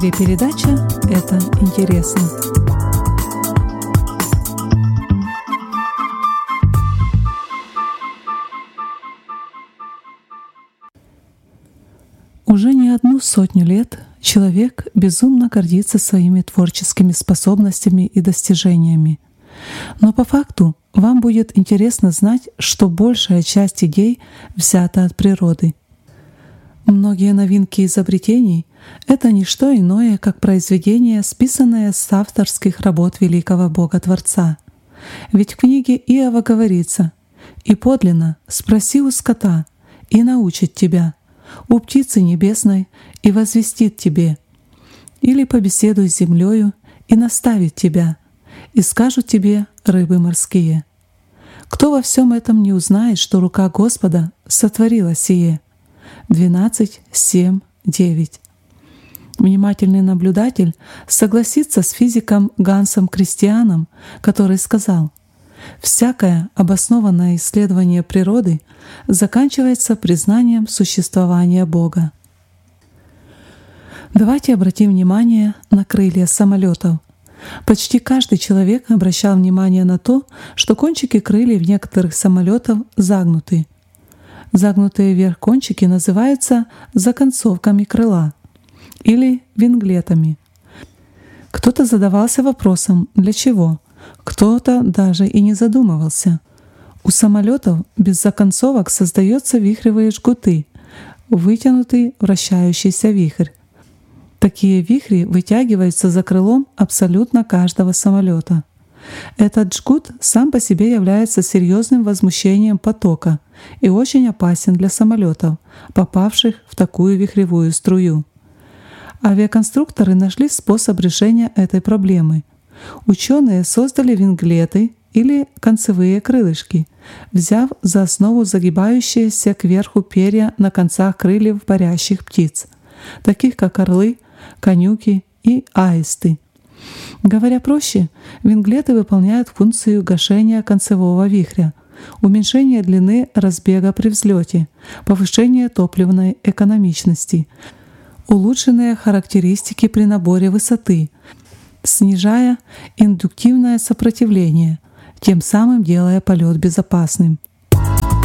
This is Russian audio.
Передача «Это интересно». Уже не 100 лет человек безумно гордится своими творческими способностями и достижениями. Но по факту вам будет интересно знать, что большая часть идей взята от природы. Многие новинки изобретений — это не что иное, как произведения, списанные с авторских работ великого Бога-Творца. Ведь в книге Иова говорится: «И подлинно спроси у скота, и научит тебя, у птицы небесной, и возвестит тебе, или побеседуй с землею, и наставит тебя, и скажут тебе рыбы морские». Кто во всем этом не узнает, что рука Господа сотворила сие? 12:7-9. Внимательный наблюдатель согласится с физиком Гансом Кристианом, который сказал: «Всякое обоснованное исследование природы заканчивается признанием существования Бога». Давайте обратим внимание на крылья самолетов. Почти каждый человек обращал внимание на то, что кончики крыльев некоторых самолетов загнуты. Загнутые вверх кончики называются законцовками крыла или винглетами. Кто-то задавался вопросом, для чего, кто-то даже и не задумывался. У самолетов без законцовок создаются вихревые жгуты, вытянутый вращающийся вихрь. Такие вихри вытягиваются за крылом абсолютно каждого самолета. Этот жгут сам по себе является серьезным возмущением потока и очень опасен для самолетов, попавших в такую вихревую струю. Авиаконструкторы нашли способ решения этой проблемы. Ученые создали винглеты или концевые крылышки, взяв за основу загибающиеся кверху перья на концах крыльев парящих птиц, таких как орлы, конюки и аисты. Говоря проще, винглеты выполняют функцию гашения концевого вихря, уменьшения длины разбега при взлете, повышения топливной экономичности, улучшенные характеристики при наборе высоты, снижая индуктивное сопротивление, тем самым делая полет безопасным.